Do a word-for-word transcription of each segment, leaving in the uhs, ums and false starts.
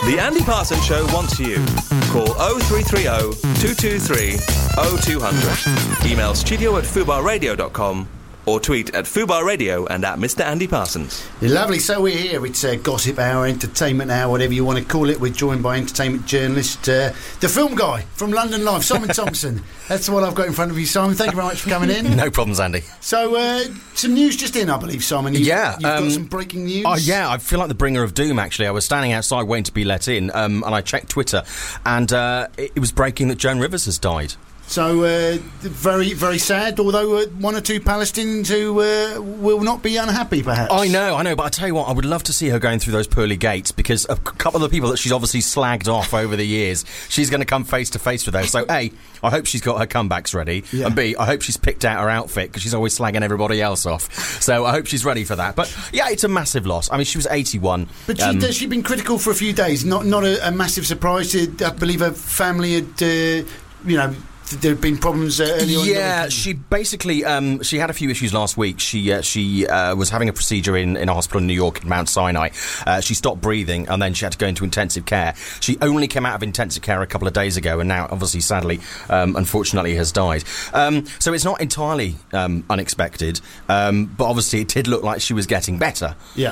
The Andy Parsons Show wants you. Call oh three three oh, two two three, oh two hundred. Email studio at fubar radio dot com or tweet at Fubar Radio and at Mister Andy Parsons. Lovely. So we're here. It's uh, Gossip Hour, Entertainment Hour, whatever you want to call it. We're joined by entertainment journalist, uh, the film guy from London Live, Simon Thompson. That's what I've got in front of you, Simon. Thank you very much for coming in. No problems, Andy. So, uh, some news just in, I believe, Simon. You've, yeah. You've um, got some breaking news. Oh, yeah. I feel like the bringer of doom, actually. I was standing outside waiting to be let in, um, and I checked Twitter, and uh, it, it was breaking that Joan Rivers has died. So, uh, very, very sad, although uh, one or two Palestinians who uh, will not be unhappy, perhaps. I know, I know, but I tell you what, I would love to see her going through those pearly gates, because a couple of the people that she's obviously slagged off over the years, she's going to come face to face with those. So, A, I hope she's got her comebacks ready, yeah. and B, I hope she's picked out her outfit, because she's always slagging everybody else off. So I hope she's ready for that. But, yeah, it's a massive loss. I mean, she was eighty-one. But she, um, she'd been critical for a few days. Not not a, a massive surprise. I believe her family had, uh, you know... There have been problems uh, early on. Yeah, she basically um, she had a few issues last week. She uh, she uh, was having a procedure in, in a hospital in New York, in Mount Sinai. Uh, she stopped breathing, and then she had to go into intensive care. She only came out of intensive care a couple of days ago, and now, obviously, sadly, um, unfortunately, has died. Um, so it's not entirely um, unexpected, um, but obviously, it did look like she was getting better. Yeah.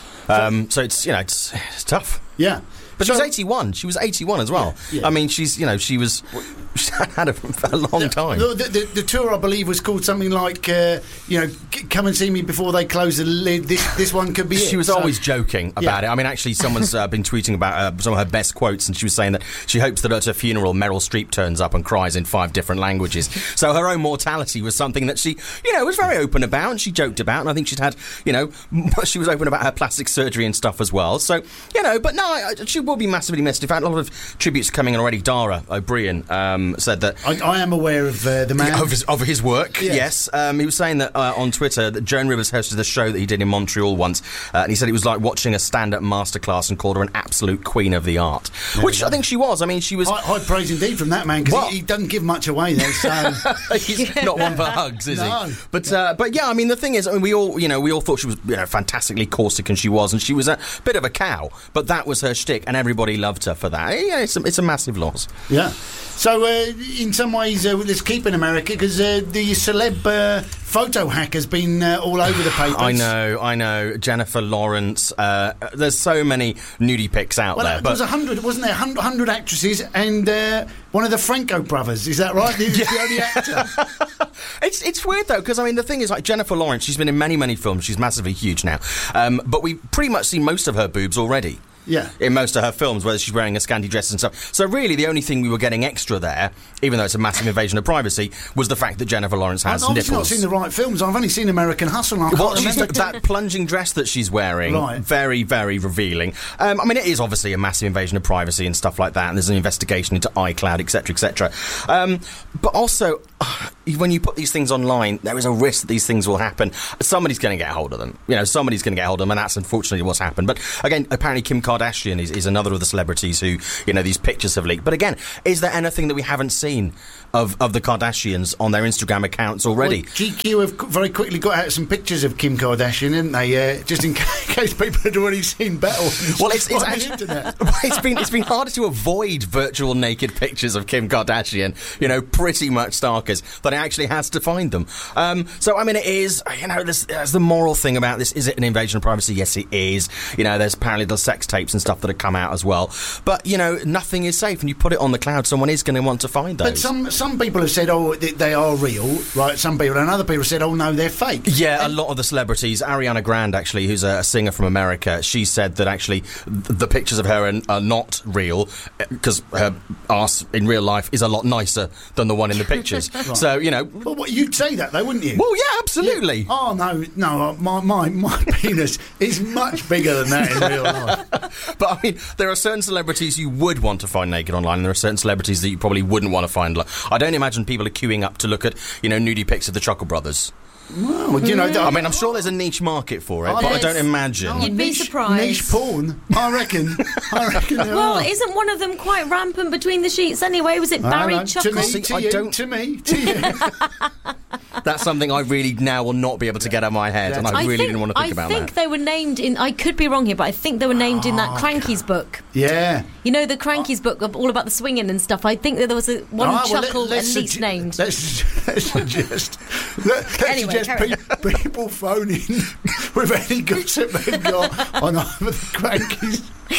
Um, so it's you know it's, it's tough. Yeah. But so, she was eighty-one. She was eighty-one as well. Yeah, yeah. I mean, she's, you know, she was... She had it for a long time. The, the, the, the tour, I believe, was called something like, uh, you know, come and see me before they close the lid. This, this one could be She it. was so, always joking about yeah. it. I mean, actually, someone's uh, been tweeting about uh, some of her best quotes, and she was saying that she hopes that at her funeral, Meryl Streep turns up and cries in five different languages. So her own mortality was something that she, you know, was very open about, and she joked about, and I think she'd had, you know, she was open about her plastic surgery and stuff as well. So, you know, but no, she will be massively missed. In fact, a lot of tributes coming in already. Dara O'Brien um, said that... I, I am aware of uh, the man. Of his, of his work, yes. yes. Um, he was saying that uh, on Twitter that Joan Rivers hosted a show that he did in Montreal once, uh, and he said it was like watching a stand-up masterclass, and called her an absolute queen of the art. There which I think she was. I mean, she was... High, high praise indeed from that man, because well, he, he doesn't give much away, though, so... He's not one for hugs, is no. he? But, uh, but yeah, I mean, the thing is, I mean, we all, you know, we all thought she was, you know, fantastically caustic, and she was, and she was a bit of a cow, but that was her shtick, and everybody loved her for that. Yeah, it's a, it's a massive loss. Yeah. So, uh, in some ways, uh, let's keep in America, because uh, the celeb uh, photo hack has been uh, all over the papers. I know, I know. Jennifer Lawrence. Uh, there's so many nudie pics out well, there. There but was a hundred, wasn't there? A hundred actresses and uh, one of the Franco brothers. Is that right? He was yeah. the only actor. it's it's weird though, because I mean the thing is, like, Jennifer Lawrence, she's been in many many films. She's massively huge now, um, but we've pretty much seen most of her boobs already. Yeah. In most of her films, whether she's wearing a scanty dress and stuff. So really, the only thing we were getting extra there, even though it's a massive invasion of privacy, was the fact that Jennifer Lawrence has I've nipples. I've not seen the right films. I've only seen American Hustle. And I well, can't she's, remember. that plunging dress that she's wearing, right. very, very revealing. Um, I mean, it is obviously a massive invasion of privacy and stuff like that, and there's an investigation into iCloud, et cetera, et cetera. Um, but also, uh, when you put these things online, there is a risk that these things will happen. Somebody's going to get hold of them. You know, somebody's going to get hold of them, and that's unfortunately what's happened. But again, apparently Kim Kardashian is, is another of the celebrities who, you know, these pictures have leaked. But again, is there anything that we haven't seen of, of the Kardashians on their Instagram accounts already? Well, G Q have very quickly got out some pictures of Kim Kardashian, didn't they? Uh, just in case people had already seen better ones. Well, it's, it's, on actually, the internet. it's been it's been harder to avoid virtual naked pictures of Kim Kardashian, you know, pretty much stalkers, than it actually has to find them. Um, so, I mean, it is, you know, there's, there's the moral thing about this. Is it an invasion of privacy? Yes, it is. You know, there's apparently the sex tapes and stuff that have come out as well. But, you know, nothing is safe, and you put it on the cloud, someone is going to want to find those. But some some people have said, oh, they, they are real, right? Some people, and other people have said, oh, no, they're fake. Yeah, and a lot of the celebrities. Ariana Grande, actually, who's a, a singer from America, she said that actually th- the pictures of her are, are not real, because her arse in real life is a lot nicer than the one in the pictures. Right. So, you know... Well, what, you'd say that, though, wouldn't you? Well, yeah, absolutely. Yeah. Oh, no, no, my, my, my penis is much bigger than that in real life. But, I mean, there are certain celebrities you would want to find naked online, and there are certain celebrities that you probably wouldn't want to find. I don't imagine people are queuing up to look at, you know, nudie pics of the Chuckle Brothers. Well, you know, I mean, I'm sure there's a niche market for it, oh, but yes. I don't imagine. Oh, You'd be niche, surprised. Niche porn, I reckon. I reckon there Well, are. isn't one of them quite rampant between the sheets anyway? Was it Barry know. Chuckle? To me, See, to I you, don't- to me, to you. That's something I really now will not be able to get out of my head, and I, I really think, didn't want to think I about think that. they were named in. I could be wrong here, but I think they were named in that Oh, Crankies book. Yeah. You know the Crankies book, of all about the swinging and stuff. I think that there was a, one All right, well, chuckle let- at let's least sugge- named. Let's, let's suggest, let, let's Anyway, suggest carry pe- people phone in with any gossip they've got on either the Crankies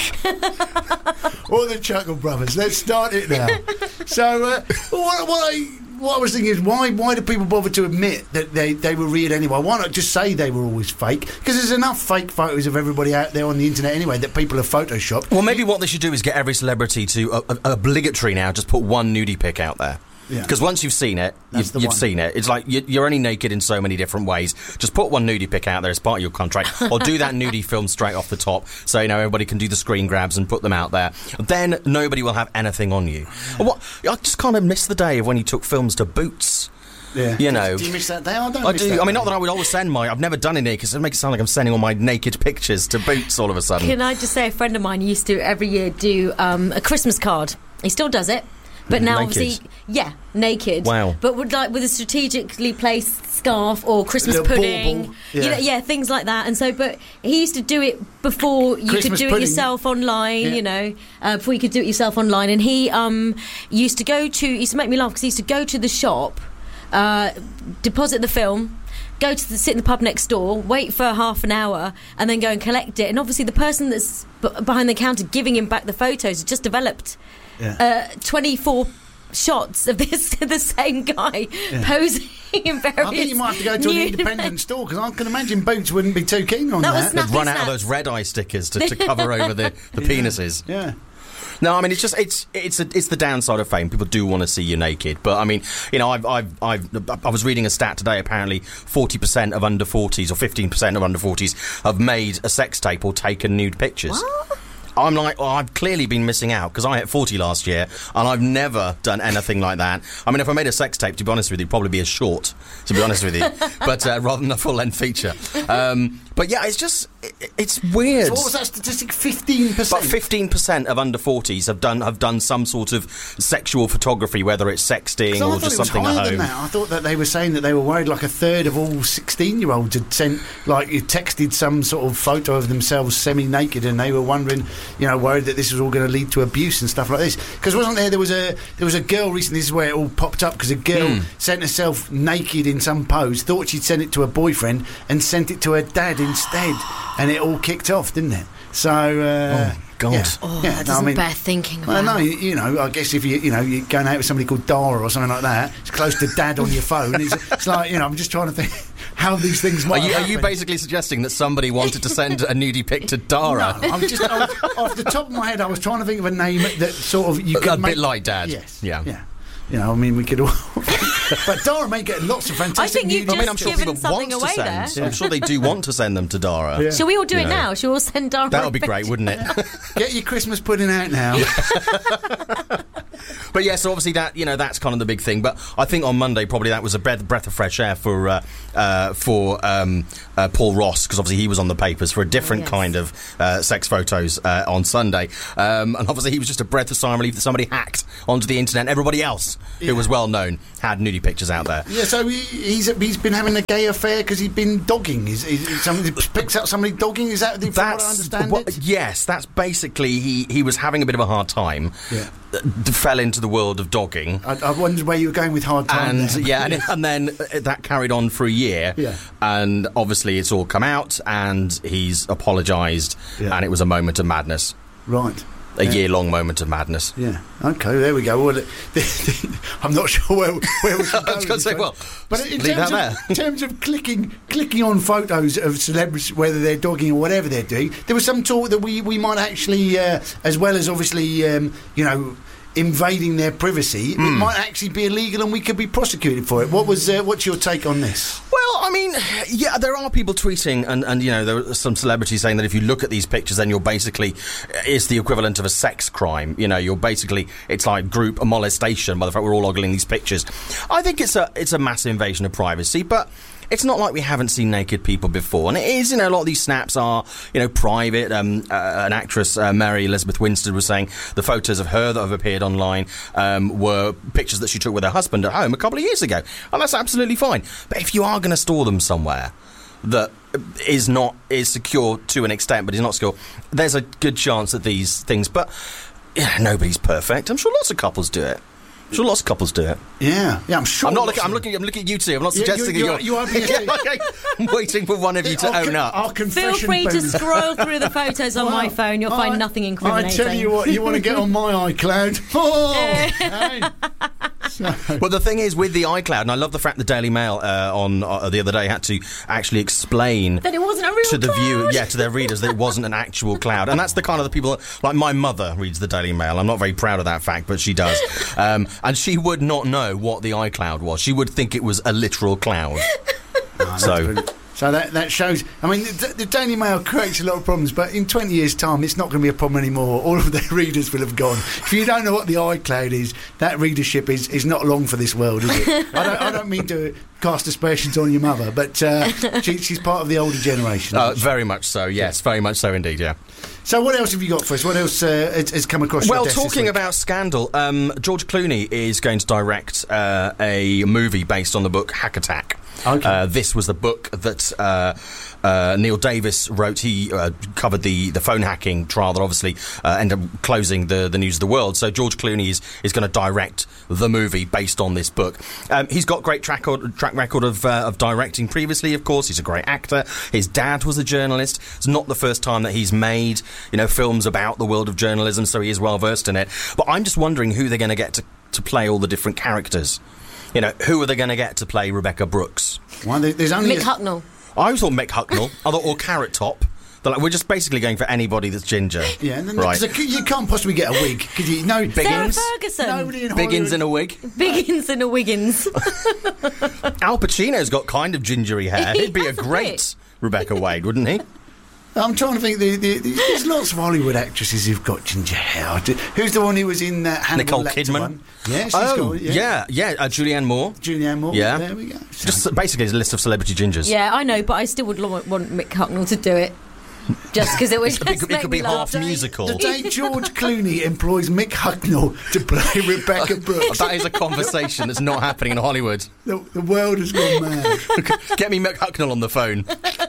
or the Chuckle Brothers. Let's start it now. So, uh, what, what, I, what I was thinking is, why why do people bother to admit that they, they were real anyway? Why not just say they were always fake? Because there's enough fake photos of everybody out there on the internet anyway that people have photoshopped. Well, maybe what they should do is get every celebrity to uh, uh, obligatory now just put one nudie pic out there. Yeah. Because once you've seen it, That's you've, the you've one. seen it. It's like you- you're only naked in so many different ways. Just put one nudie pic out there as part of your contract, or do that nudie film straight off the top, so you know everybody can do the screen grabs and put them out there. Then nobody will have anything on you. What I just kind of miss the day of when you took films to Boots. Yeah. You know. Do you miss that day? I don't I miss do. that I mean, not day. that I would always send my. I've never done it because it makes it sound like I'm sending all my naked pictures to Boots all of a sudden. Can I just say, a friend of mine used to every year do um, a Christmas card. He still does it, but now Naked? obviously, yeah, naked. Wow. But with like with a strategically placed scarf or Christmas Little pudding, bauble, you yeah. know, yeah, things like that. And so, but he used to do it before you Christmas could do pudding. it yourself online. Yeah. You know, uh, before you could do it yourself online. And he um, used to go to. He used to make me laugh because he used to go to the shop, uh, deposit the film. Go to the, sit in the pub next door, wait for half an hour, and then go and collect it. And obviously, the person that's b- behind the counter giving him back the photos has just developed Yeah. uh, twenty-four shots of this the same guy posing in various. I think you might have to go to an nude independent events. store because I can imagine Boots wouldn't be too keen on That that. was They've Snappy run out of snaps. those red eye stickers to, to cover over the, the penises. Yeah. No, I mean it's just it's it's a, it's the downside of fame. People do want to see you naked, but I mean, you know, I've I've, I've I was reading a stat today. Apparently, forty percent of under forties or fifteen percent of under forties have made a sex tape or taken nude pictures. What? I'm like, well, I've clearly been missing out because I hit forty last year and I've never done anything like that. I mean, if I made a sex tape, to be honest with you, it'd probably be a short, to be honest with you, but uh, rather than a full-length feature. Um, but yeah, it's just, it, it's weird. So what was that statistic? Fifteen But percent. fifteen percent of under forties have done have done some sort of sexual photography, whether it's sexting So I or thought just it was something higher at than home. that. I thought that they were saying that they were worried like a third of all sixteen-year-olds had sent, like, you texted some sort of photo of themselves semi-naked, and they were wondering, you know, worried that this was all going to lead to abuse and stuff like this. Because wasn't there? There was a there was a girl recently. This is where it all popped up because a girl Hmm. sent herself naked in some pose, thought she'd sent it to her boyfriend, and sent it to her dad instead, and it all kicked off, didn't it? So. Uh, Oh, God. Yeah, Oh, yeah, that no, I doesn't mean, bear thinking well, about. no, you, you know, I guess if you, you know, you're going out with somebody called Dara or something like that, it's close to dad on your phone. It's, it's like, you know, I'm just trying to think how these things Are might you, are you happen. basically suggesting that somebody wanted to send a nudie pic to Dara? No, I'm just I was, off the top of my head. I was trying to think of a name that sort of you A- could a make, bit like Dad. Yes, Yeah. yeah. You know, I mean, we could all. But Dara may get lots of fantastic. I think you've nude- I mean, I'm Just sure given people something want to away send. there. I'm sure they do want to send them to Dara. Yeah. Shall we all do You it know. now? Shall we all send Dara? That a would be great, picture? wouldn't it? Get your Christmas pudding out now. But yeah, so obviously that, you know, that's kind of the big thing. But I think on Monday probably that was a breath, breath of fresh air for uh, uh, for um, uh, Paul Ross, because obviously he was on the papers for a different yes. kind of uh, sex photos uh, on Sunday, um, and obviously he was just a breath of sigh relief that somebody hacked onto the internet. Everybody else Yeah. who was well known had nudie pictures out there. Yeah, so he, he's he's been having a gay affair because he'd been dogging. Is, is, is somebody picks up somebody dogging? Is that the from what I understand what- it? yes, that's basically he. He was having a bit of a hard time. Yeah. uh, fell into the world of dogging. I, I wondered where you were going with hard time. And there. yeah, and, and then uh, that carried on for a year. Yeah. And obviously it's all come out, and he's apologised, Yeah. and it was a moment of madness, Right. a Yeah. year-long moment of madness. Yeah. Okay. There we go. Well, the, the, I'm not sure where, where we should go. I was going to say, well, but in leave terms, that of, there. in terms of clicking, clicking on photos of celebrities, whether they're dogging or whatever they're doing, there was some talk that we, we might actually, uh, as well as obviously, um, you know, invading their privacy, it Hmm. might actually be illegal and we could be prosecuted for it. What was? Uh, what's your take on this? Well, Well, I mean, yeah, there are people tweeting, and, and you know, there are some celebrities saying that if you look at these pictures, then you're basically, it's the equivalent of a sex crime. You know, you're basically, it's like group molestation by the fact we're all ogling these pictures. I think it's a it's a massive invasion of privacy, but it's not like we haven't seen naked people before. And it is, you know, a lot of these snaps are, you know, private. Um, uh, an actress, uh, Mary Elizabeth Winstead, was saying the photos of her that have appeared online um, were pictures that she took with her husband at home a couple of years ago. And that's absolutely fine. But if you are going to store them somewhere that is not is secure to an extent, but is not secure, there's a good chance that these things... But yeah, nobody's perfect. I'm sure lots of couples do it. I'm sure lots of couples do it. Yeah, yeah. I'm sure. I'm not looking. I'm looking. I'm looking at you two. I'm not suggesting you, that you, you're. you, you are being I'm waiting for one of you to our, own up. Our Feel free booth. to scroll through the photos on well, my phone. You'll I, find nothing incriminating. I tell you what, you want to get on my iCloud. Oh, hey. So. Well, the thing is with the iCloud, and I love the fact the Daily Mail uh, on uh, the other day had to actually explain that it wasn't a real to the cloud. viewer, yeah, to their readers, that it wasn't an actual cloud, and that's the kind of the people that, like my mother reads the Daily Mail. I'm not very proud of that fact, but she does, um, and she would not know what the iCloud was. She would think it was a literal cloud. Oh, so. So that that shows. I mean, the, the Daily Mail creates a lot of problems, but in twenty years' time, it's not going to be a problem anymore. All of their readers will have gone. If you don't know what the iCloud is, that readership is, is not long for this world, is it? I don't, I don't mean to cast aspersions on your mother, but uh, she, she's part of the older generation. Uh, very much so. Yes, very much so indeed. Yeah. So what else have you got for us? What else uh, has, has come across well, your desk? Well, talking about Scandal, um, George Clooney is going to direct uh, a movie based on the book Hack Attack. Okay. Uh, this was the book that uh, uh, Neil Davis wrote. He uh, covered the, the phone hacking trial that obviously uh, ended up closing the, the news of the world. So George Clooney is, is going to direct the movie based on this book. Um, he's got great track, track record of, uh, of directing previously, of course. He's a great actor. His dad was a journalist. It's not the first time that he's made, you know, films about the world of journalism, so he is well versed in it. But I'm just wondering who they're going to get to, to play all the different characters. You know, who are they going to get to play Rebecca Brooks? Well, there's only Mick a... Hucknall. I always thought Mick Hucknall, or, or Carrot Top. They're like, we're just basically going for anybody that's ginger. Yeah, and then right. a, you can't possibly get a wig. Could you? No, Biggins. Sarah Ferguson. Nobody in Biggins Hollywood. in a wig. Biggins and a Wiggins. Al Pacino's got kind of gingery hair. He He'd be a has a great bit. Rebecca Wade, wouldn't he? I'm trying to think. The, the, the, there's lots of Hollywood actresses who've got ginger hair. Who's the one who was in that Hannibal Nicole Lecter Kidman. one? Yeah, she's Oh, got, yeah, yeah. Uh, Julianne Moore. Julianne Moore. Yeah. There we go. So, Just basically a list of celebrity gingers. Yeah, I know, but I still would lo- want Mick Hucknall to do it. Just because it would It just could, make it could me be laugh. half musical. the day George Clooney employs Mick Hucknall to play Rebecca Brooks, That is a conversation that's not happening in Hollywood. the, the world has gone mad. Get me Mick Hucknall on the phone.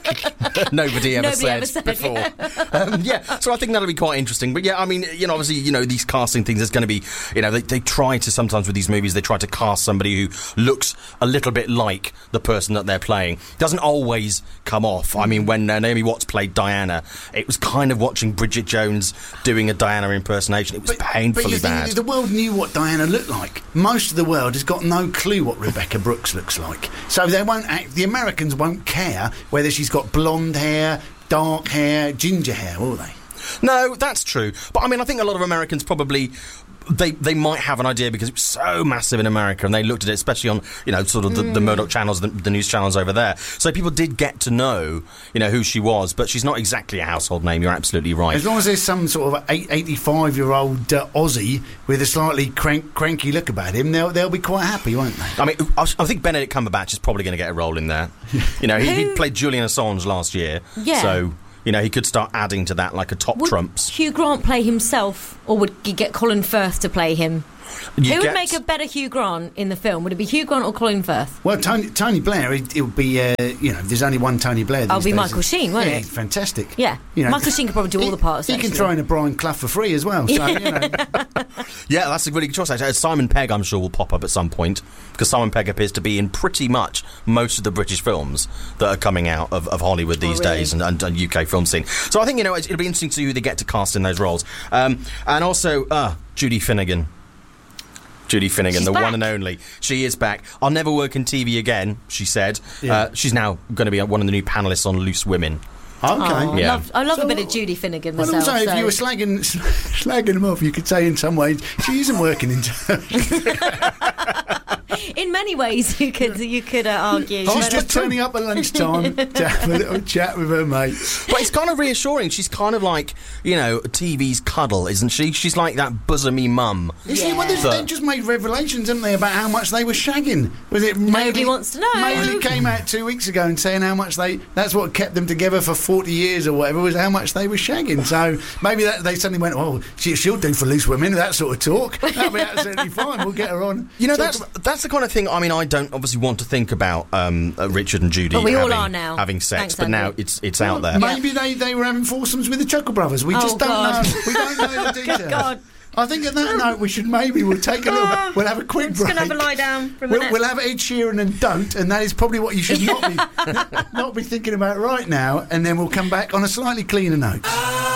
Nobody ever Nobody said ever said before. um, yeah, so I think that'll be quite interesting. But yeah, I mean, you know, obviously, you know, these casting things, there's going to be, you know, they, they try to, sometimes with these movies, they try to cast somebody who looks a little bit like the person that they're playing. Doesn't always come off. I mean, when uh, Naomi Watts played Diana, it was kind of watching Bridget Jones doing a Diana impersonation. It was painfully but you bad. think the world knew what Diana looked like. Most of the world has got no clue what Rebecca Brooks looks like. So they won't act, the Americans won't care whether she's got blonde hair, dark hair, ginger hair, will they? No, that's true. But I mean, I think a lot of Americans probably they they might have an idea because it's so massive in America, and they looked at it, especially on, you know, sort of the, the Murdoch channels, the, the news channels over there. So people did get to know, you know, who she was, but she's not exactly a household name. You're absolutely right. As long as there's some sort of eighty-five-year-old uh, Aussie with a slightly crank, cranky look about him, they'll they'll be quite happy, won't they? I mean, I, I think Benedict Cumberbatch is probably going to get a role in there. You know, he, he played Julian Assange last year, Yeah. so. You know, he could start adding to that like a top Would trumps. Hugh Grant play himself, or would you get Colin Firth to play him? You Who get- would make a better Hugh Grant in the film? Would it be Hugh Grant or Colin Firth? Well, Tony, Tony Blair, it, it would be, uh, you know, there's only one Tony Blair. I'll these be days. Michael Sheen, won't yeah, it? he's fantastic. Yeah, You know, Michael Sheen could probably do all he, the parts. He can actually. throw in a Brian Clough for free as well. So, you know. Yeah, that's a really good choice. Actually. Simon Pegg, I'm sure, will pop up at some point, because Simon Pegg appears to be in pretty much most of the British films that are coming out of, of Hollywood these Oh, really? days and, and, and U K film scene. So I think, you know, it'll be interesting to see who they get to cast in those roles. Um, and also, uh, Judy Finnegan. Judy Finnegan, She's the back. one and only. She is back. I'll never work in T V again, she said. Yeah. Uh, she's now going to be one of the new panellists on Loose Women. Okay. Oh, I Yeah. love, I love So- a bit of Judy Finnegan Well, myself. also, if so- you were slagging, slagging them off, you could say in some ways she isn't working in. in many ways, you could you could uh, argue. She's But, uh, just turning up at lunchtime to have a little chat with her mate. But it's kind of reassuring. She's kind of like, you know, T V's cuddle, isn't she? She's like that bosomy mum. You see, well, they, But- they just made revelations, haven't they, about how much they were shagging? Was it Nobody wants to know. Maybe came out two weeks ago and saying how much they. That's what kept them together for forty years or whatever. Was how much they were shagging. So maybe that they suddenly went, oh, she, she'll do for loose women. That sort of talk. That'll be absolutely fine. We'll get her on. You know, Talk that's that's the kind of thing. I mean, I don't obviously want to think about um, uh, Richard and Judy But we all having, are now. having sex, Thanks, but now Andy. it's it's out there. Maybe they, they were having foursomes with the Chuckle Brothers. We Oh, just don't God. know. We don't know the details. God. I think on that note, we should maybe we'll take a little. We'll have a quick I'm just break. going to have a lie down for a We'll, minute. we'll have Ed Sheeran and Don't, and that is probably what you should not be not be thinking about right now. And then we'll come back on a slightly cleaner note.